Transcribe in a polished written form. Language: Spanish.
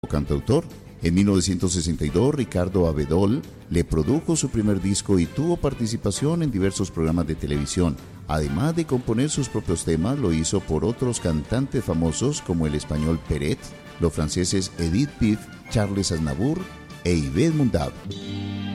cantautor. En 1962, Ricardo Abedol le produjo su primer disco y tuvo participación en diversos programas de televisión. Además de componer sus propios temas, lo hizo por otros cantantes famosos como el español Peret, los franceses Edith Piaf, Charles Aznavour e Yvette Mundab.